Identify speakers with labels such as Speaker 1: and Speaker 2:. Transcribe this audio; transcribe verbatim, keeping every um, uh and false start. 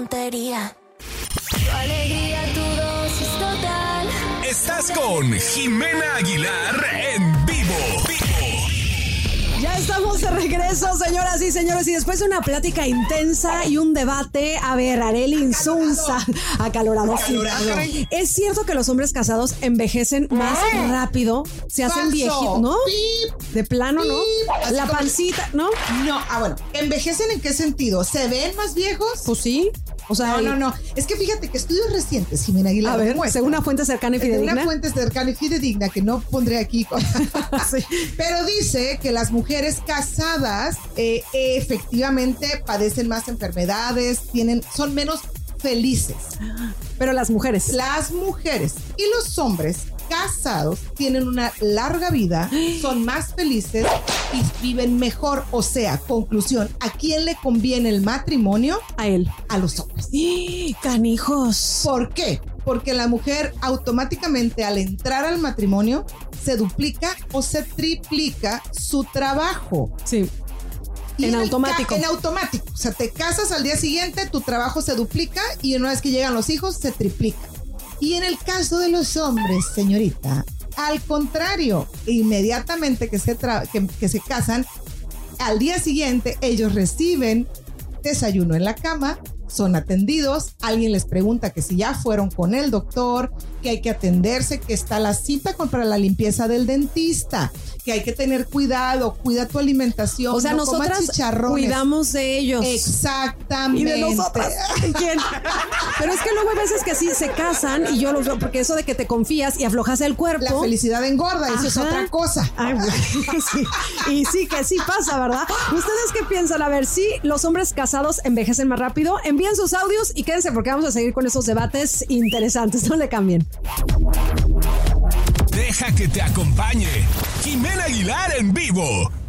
Speaker 1: tontería. Tu alegría, tu dosis total.
Speaker 2: Estás con Jimena Aguilar en vivo.
Speaker 3: Ya estamos de regreso, señoras y señores, y después de una plática intensa y un debate, a ver, Arely Insunza, acalorado. acalorado. Sí. ¿Es cierto que los hombres casados envejecen más ¡Eh! rápido? Se hacen
Speaker 4: Falso.
Speaker 3: viejitos, ¿no?
Speaker 4: Pip.
Speaker 3: De plano, ¿no?
Speaker 4: Pip.
Speaker 3: La pancita, ¿no?
Speaker 4: No, ah, bueno, ¿envejecen en qué sentido? ¿Se ven más viejos?
Speaker 3: Pues sí. O sea,
Speaker 4: no, no, no. Es que fíjate que estudios recientes, Jimena Aguilar.
Speaker 3: A ver, según una fuente cercana y fidedigna.
Speaker 4: Una fuente cercana y fidedigna que no pondré aquí. Sí. Pero dice que las mujeres casadas eh, efectivamente padecen más enfermedades, tienen, son menos felices.
Speaker 3: Pero las mujeres.
Speaker 4: Las mujeres y los hombres casados tienen una larga vida, son más felices y viven mejor. O sea, conclusión, ¿a quién le conviene el matrimonio?
Speaker 3: A él.
Speaker 4: A los hombres.
Speaker 3: ¡Canijos!
Speaker 4: ¿Por qué? Porque la mujer automáticamente al entrar al matrimonio se duplica o se triplica su trabajo.
Speaker 3: Sí.
Speaker 4: Y
Speaker 3: en,
Speaker 4: en
Speaker 3: automático.
Speaker 4: Ca- en automático. O sea, te casas al día siguiente, tu trabajo se duplica y una vez que llegan los hijos, se triplica. Y en el caso de los hombres, señorita, al contrario, inmediatamente que se, tra- que, que se casan, al día siguiente ellos reciben desayuno en la cama, son atendidos, alguien les pregunta que si ya fueron con el doctor, que hay que atenderse, que está la cita con, para la limpieza del dentista, que hay que tener cuidado, cuida tu alimentación.
Speaker 3: O sea,
Speaker 4: no
Speaker 3: nosotras cuidamos de ellos.
Speaker 4: Exactamente.
Speaker 3: Y de nosotras. ¿Quién? Pero es que luego hay veces que sí se casan y yo los veo, porque eso de que te confías y aflojas el cuerpo.
Speaker 4: La felicidad engorda, eso
Speaker 3: Ajá.
Speaker 4: es otra cosa.
Speaker 3: Ay, bueno, sí. Y sí, que sí pasa, ¿verdad? ¿Ustedes qué piensan? A ver, si los hombres casados envejecen más rápido, envíen sus audios y quédense porque vamos a seguir con esos debates interesantes. No le cambien.
Speaker 2: Deja que te acompañe Jimena Aguilar en vivo.